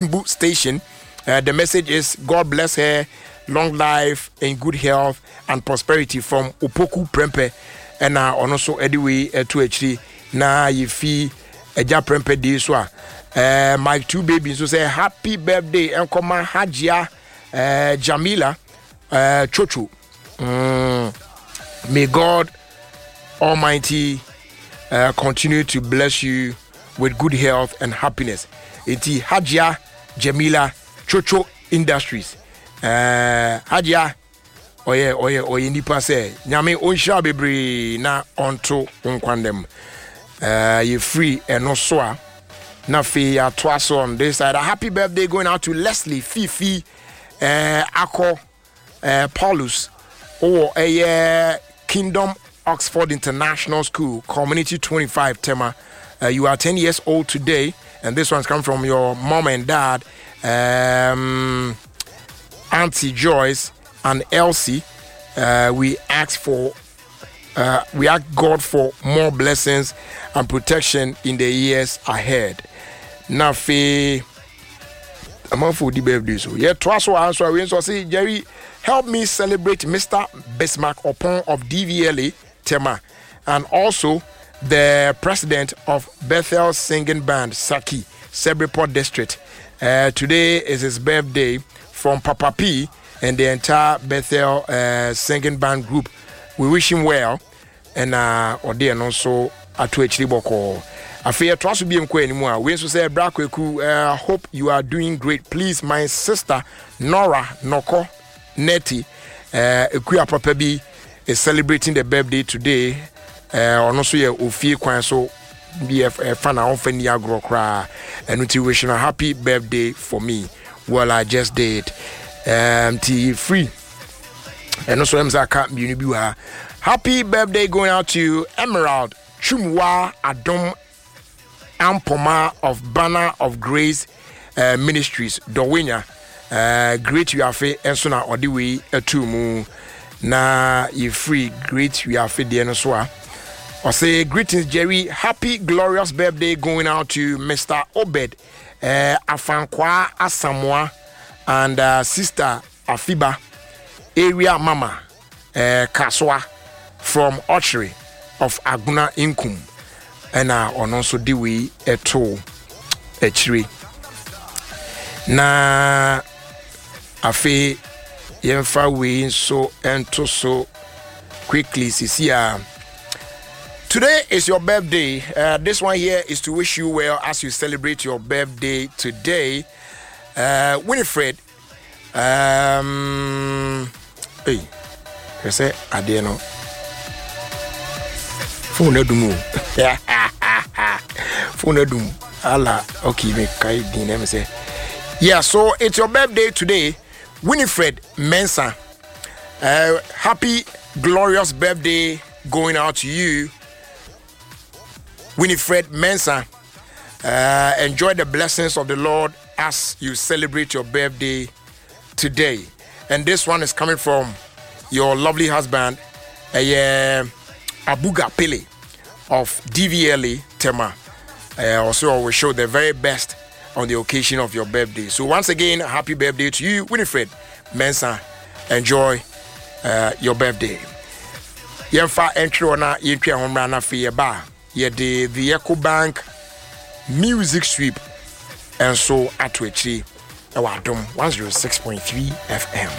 Bamboo Station. The message is God bless her, long life and good health and prosperity from Opoku Prempe. And also anyway to actually na yifi eja Prempe day so my two babies so say happy birthday enkoma Hajia Jamila Chocho. May God Almighty continue to bless you with good health and happiness. Iti Hajia Jamila Chocho Industries. Hajia oye nipa se nyame onhira bebre na onto nkwandem. You free and no so na fe atwaso on this side. A happy birthday going out to Leslie Fifi Ako Paulus or a Kingdom Oxford International School Community 25 Tema. You are 10 years old today, and this one's come from your mom and dad, Auntie Joyce and Elsie. We ask God for more blessings and protection in the years ahead. Now, I'm for the birthday. So, yeah, twice or answer. We so say, Jerry, help me celebrate Mr. Bismarck Opon of DVLA Tema, and also the president of Bethel Singing Band, Saki, Sebreport District. Today is his birthday from Papa P and the entire Bethel Singing Band group. We wish him well, and Ode and also Atu Echiboko. I fear trust to be anymore. We also say Brakweku, hope you are doing great. Please, my sister Nora Noko Neti Ekuya Papa B is celebrating the birthday today. Also ye ofie kwan so be a fan of any agro cry and to wish a happy birthday for me. Well, I just did. Tea free. And also I'm happy birthday going out to Emerald Chumwa Adom Ampoma of Banner of Grace Ministries Dowenya. Great you are fe and so now the way to na you free great you are fe the noswa. I say greetings Jerry, happy glorious birthday going out to Mr. Obed Afankwa Asamoah and sister Afiba area mama Kaswa from Ochre of Aguna Inkum and on also the way eto Echri na afe yemfa we so ento so quickly sisia. Today is your birthday. This one here is to wish you well as you celebrate your birthday today. Winifred hey you say adeno phone edumu phone edumu ala okay me kai din name say yeah. So it's your birthday today, Winifred Mensah. Happy glorious birthday going out to you, Winifred Mensah. Enjoy the blessings of the Lord as you celebrate your birthday today. And this one is coming from your lovely husband, Abuga Pele of DVLA Tema. Also, we show the very best on the occasion of your birthday. So once again, happy birthday to you, Winifred Mensah. Enjoy your birthday. Yemfa entry ona yetwa homra na fe ba ye de the EcoBank music sweep and so ato echi e wa dom 106.3 FM.